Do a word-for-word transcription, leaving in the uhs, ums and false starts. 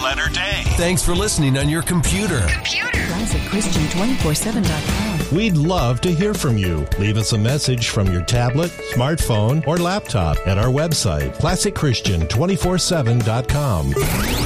letter day. Thanks for listening on your computer. Computer. Classic Christian twenty-four seven dot com. We'd love to hear from you. Leave us a message from your tablet, smartphone, or laptop at our website, classic christian two four seven dot com.